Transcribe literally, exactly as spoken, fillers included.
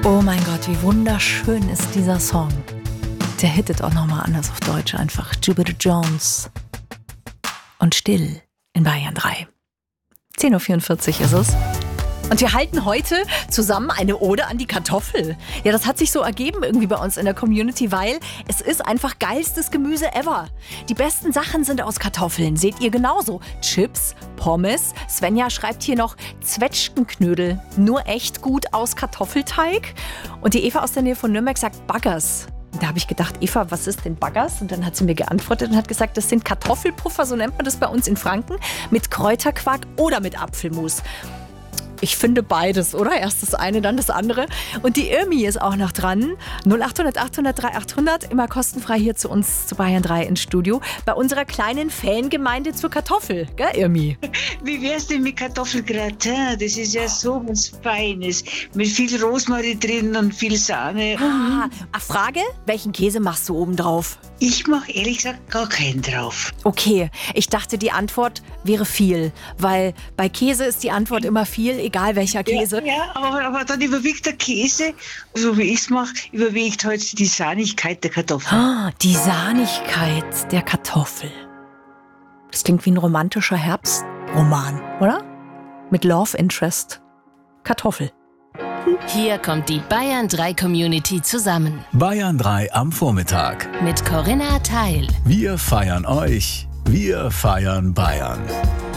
Oh mein Gott, wie wunderschön ist dieser Song. Der hittet auch nochmal anders auf Deutsch einfach. Jupiter Jones und Still in Bayern drei. zehn Uhr vierundvierzig ist es. Und wir halten heute zusammen eine Ode an die Kartoffel. Ja, das hat sich so ergeben irgendwie bei uns in der Community, weil es ist einfach geilstes Gemüse ever. Die besten Sachen sind aus Kartoffeln. Seht ihr genauso? Chips, Pommes. Svenja schreibt hier noch Zwetschgenknödel. Nur echt gut aus Kartoffelteig. Und die Eva aus der Nähe von Nürnberg sagt Baggers. Da habe ich gedacht, Eva, was ist denn Baggers? Und dann hat sie mir geantwortet und hat gesagt, das sind Kartoffelpuffer, so nennt man das bei uns in Franken, mit Kräuterquark oder mit Apfelmus. Ich finde beides, oder? Erst das eine, dann das andere. Und die Irmi ist auch noch dran. null acht hundert achthundert dreihundert, immer kostenfrei hier zu uns, zu Bayern drei ins Studio. Bei unserer kleinen Fangemeinde zur Kartoffel, gell, Irmi? Wie wär's denn mit Kartoffelgratin? Das ist ja so was Feines. Mit viel Rosmarin drin und viel Sahne. Ah, ach, Frage, welchen Käse machst du oben drauf? Ich mache ehrlich gesagt gar keinen drauf. Okay, ich dachte, die Antwort wäre viel. Weil bei Käse ist die Antwort immer viel, egal welcher Käse. Ja, ja aber, aber dann überwiegt der Käse, so wie ich es mache, überwiegt halt die Sahnigkeit der Kartoffel. Ah, die Sahnigkeit der Kartoffel. Das klingt wie ein romantischer Herbstroman, oder? Mit Love Interest. Kartoffel. Hier kommt die Bayern drei Community zusammen. Bayern drei am Vormittag. Mit Corinna Teil. Wir feiern euch. Wir feiern Bayern.